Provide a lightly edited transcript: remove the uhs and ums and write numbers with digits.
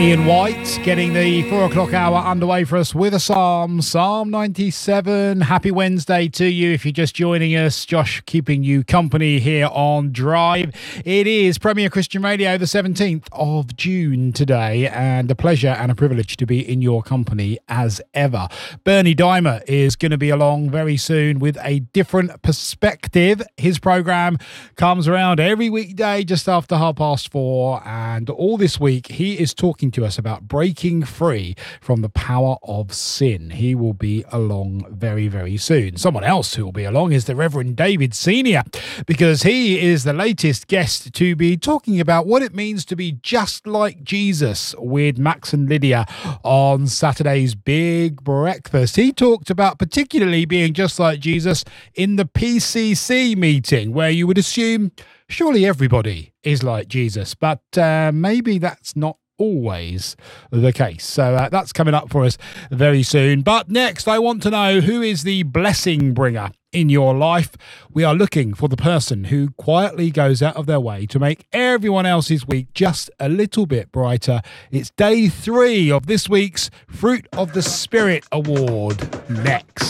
Ian White getting the 4 o'clock hour underway for us with a Psalm 97. Happy Wednesday to you if you're just joining us. Josh keeping you company here on Drive. It is Premier Christian Radio, the 17th of June today, and a pleasure and a privilege to be in your company as ever. Bernie Dimer is going to be along very soon with a different perspective. His programme comes around every weekday just after 4:30, and all this week he is talking to us about breaking free from the power of sin. He will be along very, very soon. Someone else who will be along is the Reverend David Senior, because he is the latest guest to be talking about what it means to be just like Jesus with Max and Lydia on Saturday's Big Breakfast. He talked about particularly being just like Jesus in the PCC meeting, where you would assume surely everybody is like Jesus, but maybe that's not always the case. So that's coming up for us very soon. But next, I want to know, who is the blessing bringer in your life? We are looking for the person who quietly goes out of their way to make everyone else's week just a little bit brighter. It's day 3 of this week's Fruit of the Spirit Award. Next.